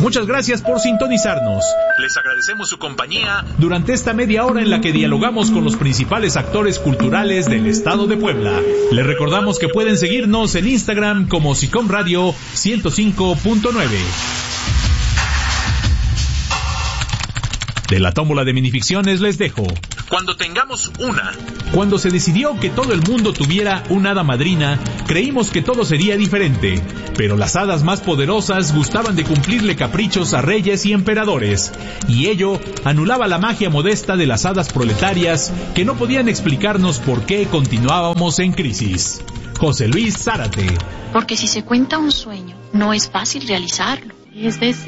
Muchas gracias por sintonizarnos. Les agradecemos su compañía durante esta media hora en la que dialogamos con los principales actores culturales del estado de Puebla. Les recordamos que pueden seguirnos en Instagram como SICOM Radio 105.9. De la tómbola de minificciones les dejo. Cuando tengamos una. Cuando se decidió que todo el mundo tuviera una hada madrina, creímos que todo sería diferente. Pero las hadas más poderosas gustaban de cumplirle caprichos a reyes y emperadores. Y ello anulaba la magia modesta de las hadas proletarias que no podían explicarnos por qué continuábamos en crisis. José Luis Zárate. Porque si se cuenta un sueño, no es fácil realizarlo. Es decir,